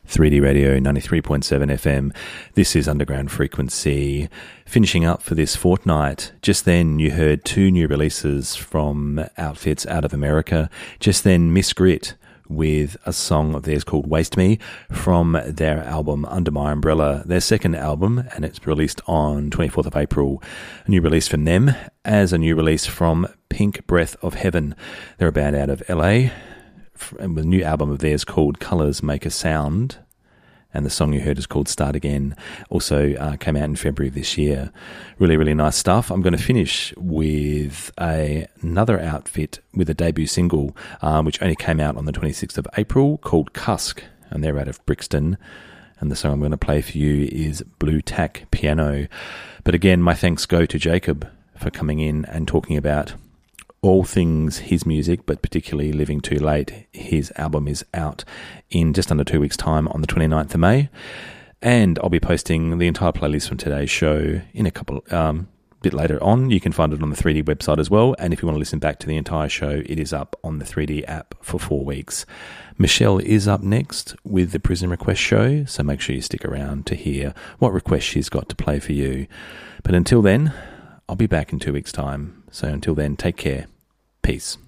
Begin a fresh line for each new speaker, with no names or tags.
3D Radio 93.7 FM. This is Underground Frequency. Finishing up for this fortnight. Just then you heard two new releases from outfits out of America. Just then Miss Grit with a song of theirs called Waste Me from their album Under My Umbrella, their second album, and it's released on 24th of April. A new release from them, as a new release from Pink Breath of Heaven. They're a band out of LA, with a new album of theirs called Colours Make a Sound, and the song you heard is called Start Again. Also came out in February of this year. Really, really nice stuff. I'm going to finish with another outfit with a debut single, which only came out on the 26th of April, called Cusk, and they're out of Brixton. And the song I'm going to play for you is Blue Tack Piano. But again, my thanks go to Jacob for coming in and talking about all things his music, but particularly Living Too Late. His album is out in just under 2 weeks' time on the 29th of May. And I'll be posting the entire playlist from today's show in a couple bit later on. You can find it on the 3D website as well. And if you want to listen back to the entire show, it is up on the 3D app for 4 weeks. Michelle is up next with the Prison Request show, so make sure you stick around to hear what requests she's got to play for you. But until then, I'll be back in 2 weeks' time. So until then, take care. Peace.